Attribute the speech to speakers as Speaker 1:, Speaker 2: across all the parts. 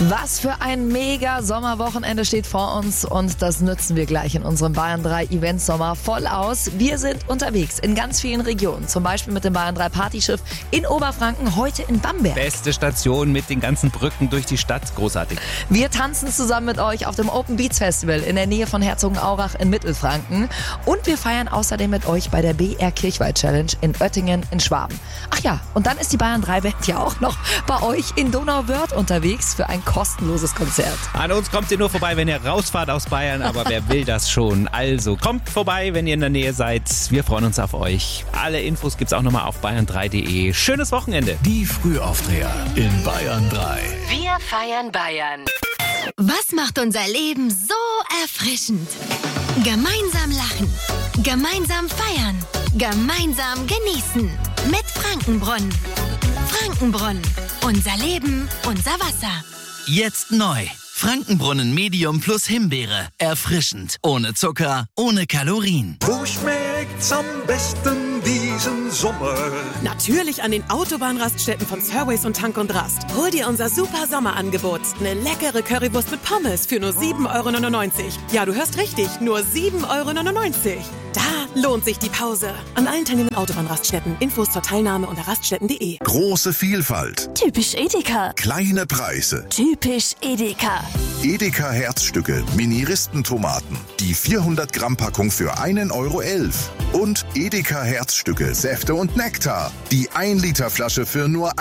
Speaker 1: Was für ein mega Sommerwochenende steht vor uns und das nutzen wir gleich in unserem Bayern 3 Event Sommer voll aus. Wir sind unterwegs in ganz vielen Regionen, zum Beispiel mit dem Bayern 3 Partyschiff in Oberfranken, heute in Bamberg.
Speaker 2: Beste Station mit den ganzen Brücken durch die Stadt, großartig.
Speaker 1: Wir tanzen zusammen mit euch auf dem Open Beats Festival in der Nähe von Herzogenaurach in Mittelfranken und wir feiern außerdem mit euch bei der BR Kirchweih Challenge in Oettingen in Schwaben. Ach ja, und dann ist die Bayern 3 Band ja auch noch bei euch in Donauwörth unterwegs für ein kostenloses Konzert.
Speaker 2: An uns kommt ihr nur vorbei, wenn ihr rausfahrt aus Bayern, aber wer will das schon? Also kommt vorbei, wenn ihr in der Nähe seid. Wir freuen uns auf euch. Alle Infos gibt's auch nochmal auf bayern3.de. Schönes Wochenende.
Speaker 3: Die Frühaufdreher in Bayern 3.
Speaker 4: Wir feiern Bayern. Was macht unser Leben so erfrischend? Gemeinsam lachen, gemeinsam feiern, gemeinsam genießen. Mit Frankenbrunnen. Frankenbrunnen. Unser Leben, unser Wasser.
Speaker 5: Jetzt neu. Frankenbrunnen Medium plus Himbeere. Erfrischend. Ohne Zucker, ohne Kalorien.
Speaker 6: Wo schmeckt's am besten diesen Sommer?
Speaker 7: Natürlich an den Autobahnraststätten von Surways und Tank und Rast. Hol dir unser super Sommerangebot. Eine leckere Currywurst mit Pommes für nur 7,99 €. Ja, du hörst richtig, nur 7,99 €. Da lohnt sich die Pause. An allen teilnehmenden Autobahnraststätten. Infos zur Teilnahme unter raststätten.de.
Speaker 8: Große Vielfalt.
Speaker 4: Typisch Edeka.
Speaker 8: Kleine Preise.
Speaker 4: Typisch Edeka.
Speaker 8: Edeka Herzstücke, Mini-Ristentomaten. Die 400 Gramm Packung für 1,11 € Und Edeka Herzstücke, Säfte und Nektar. Die 1 Liter Flasche für nur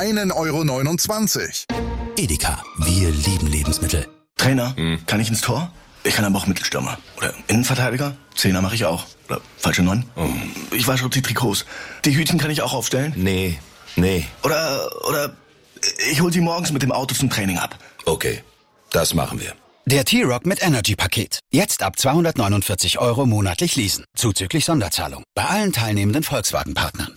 Speaker 8: 1,29 €.
Speaker 3: Edeka, wir lieben Lebensmittel.
Speaker 9: Trainer, kann ich ins Tor? Ich kann aber auch Mittelstürmer. Oder Innenverteidiger? Zehner mache ich auch. Oder falsche 9. Ich wasche auch die Trikots. Die Hütchen kann ich auch aufstellen?
Speaker 3: Nee.
Speaker 9: Oder ich hol sie morgens mit dem Auto zum Training ab.
Speaker 3: Okay, das machen wir. Der T-Rock mit Energy-Paket. Jetzt ab 249 € monatlich leasen. Zuzüglich Sonderzahlung. Bei allen teilnehmenden Volkswagen-Partnern.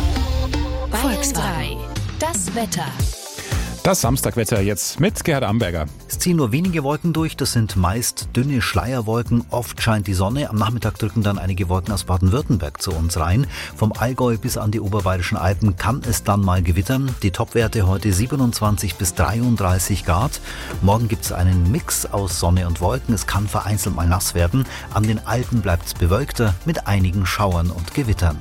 Speaker 4: Bayern 3. Das Wetter.
Speaker 10: Das Samstagwetter jetzt mit Gerhard Amberger.
Speaker 11: Es ziehen nur wenige Wolken durch, das sind meist dünne Schleierwolken. Oft scheint die Sonne, am Nachmittag drücken dann einige Wolken aus Baden-Württemberg zu uns rein. Vom Allgäu bis an die oberbayerischen Alpen kann es dann mal gewittern. Die Topwerte heute 27 bis 33 Grad. Morgen gibt es einen Mix aus Sonne und Wolken. Es kann vereinzelt mal nass werden. An den Alpen bleibt es bewölkter mit einigen Schauern und Gewittern.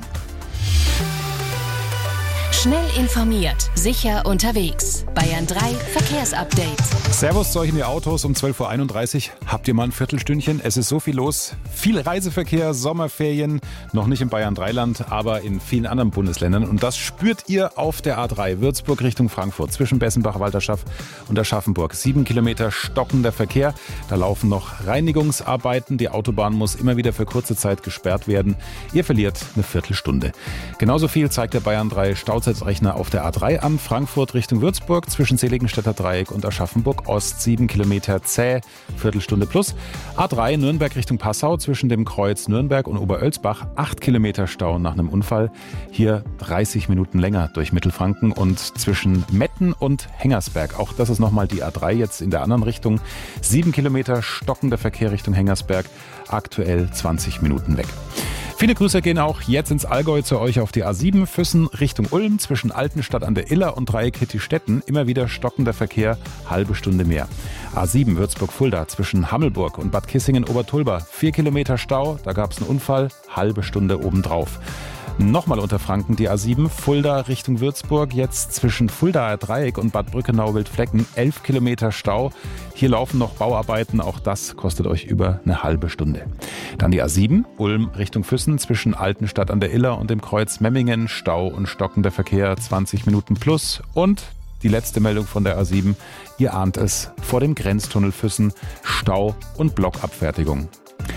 Speaker 4: Schnell informiert, sicher unterwegs. Bayern 3 Verkehrsupdate.
Speaker 10: Servus zu euch in die Autos um 12:31 Uhr. Habt ihr mal ein Viertelstündchen? Es ist so viel los. Viel Reiseverkehr, Sommerferien. Noch nicht im Bayern-3-Land, aber in vielen anderen Bundesländern. Und das spürt ihr auf der A3 Würzburg Richtung Frankfurt. Zwischen Bessenbach, Walterschaff und Aschaffenburg. 7 Kilometer stockender Verkehr. Da laufen noch Reinigungsarbeiten. Die Autobahn muss immer wieder für kurze Zeit gesperrt werden. Ihr verliert eine Viertelstunde. Genauso viel zeigt der Bayern 3 Stauzeitsrechner auf der A3 an. Frankfurt Richtung Würzburg zwischen Seligenstädter Dreieck und Aschaffenburg Ost 7 Kilometer zäh, Viertelstunde plus. A3 Nürnberg Richtung Passau zwischen dem Kreuz Nürnberg und Oberölsbach 8 Kilometer Stau nach einem Unfall. Hier 30 Minuten länger durch Mittelfranken und zwischen Metten und Hengersberg. Auch das ist nochmal die A3 jetzt in der anderen Richtung. 7 Kilometer stockender Verkehr Richtung Hengersberg. Aktuell 20 Minuten weg. Viele Grüße gehen auch jetzt ins Allgäu zu euch auf die A7 Füssen Richtung Ulm zwischen Altenstadt an der Iller und Dreieck Hittistetten. Immer wieder stockender Verkehr, halbe Stunde mehr. A7 Würzburg-Fulda zwischen Hammelburg und Bad Kissingen-Obertulba. 4 Kilometer Stau, da gab es einen Unfall, halbe Stunde obendrauf. Nochmal unter Franken die A7 Fulda Richtung Würzburg, jetzt zwischen Fuldaer Dreieck und Bad Brückenau-Wildflecken 11 Kilometer Stau. Hier laufen noch Bauarbeiten, auch das kostet euch über eine halbe Stunde. Dann die A7 Ulm Richtung Füssen zwischen Altenstadt an der Iller und dem Kreuz Memmingen, Stau und stockender Verkehr 20 Minuten plus. Und die letzte Meldung von der A7, ihr ahnt es, vor dem Grenztunnel Füssen, Stau und Blockabfertigung.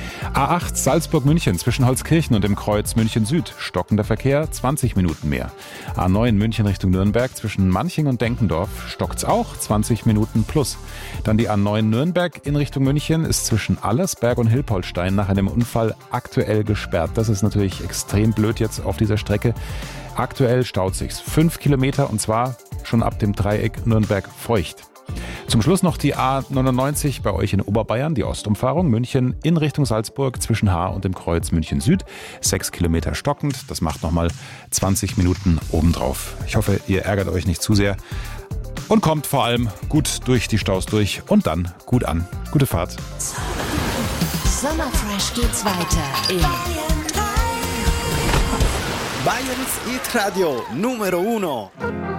Speaker 10: A8 Salzburg-München zwischen Holzkirchen und dem Kreuz München Süd. Stockender Verkehr, 20 Minuten mehr. A9 München Richtung Nürnberg zwischen Manching und Denkendorf. Stockt's auch, 20 Minuten plus. Dann die A9 Nürnberg in Richtung München ist zwischen Allersberg und Hilpoltstein nach einem Unfall aktuell gesperrt. Das ist natürlich extrem blöd jetzt auf dieser Strecke. Aktuell staut sich's 5 Kilometer und zwar schon ab dem Dreieck Nürnberg-Feucht. Zum Schluss noch die A99 bei euch in Oberbayern, die Ostumfahrung München in Richtung Salzburg zwischen Haar und dem Kreuz München Süd. 6 Kilometer stockend, das macht nochmal 20 Minuten obendrauf. Ich hoffe, ihr ärgert euch nicht zu sehr. Und kommt vor allem gut durch die Staus durch und dann gut an. Gute Fahrt.
Speaker 4: Sommerfresh geht's weiter in
Speaker 12: Bayerns Hit Radio Numero 1.